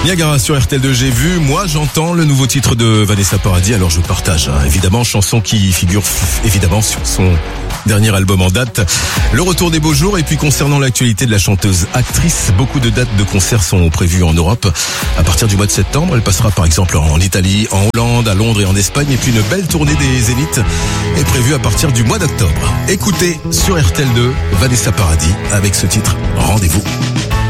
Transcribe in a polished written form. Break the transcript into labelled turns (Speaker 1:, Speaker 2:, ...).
Speaker 1: Niagara sur RTL2, j'ai vu, moi j'entends le nouveau titre de Vanessa Paradis, alors je partage, évidemment, chanson qui figure évidemment sur son dernier album en date, Le Retour des Beaux Jours. Et puis concernant l'actualité de la chanteuse actrice, beaucoup de dates de concerts sont prévues en Europe à partir du mois de septembre. Elle passera par exemple en Italie, en Hollande, à Londres et en Espagne. Et puis une belle tournée des Zéniths est prévue à partir du mois d'octobre. Écoutez sur RTL2 Vanessa Paradis avec ce titre, Rendez-vous.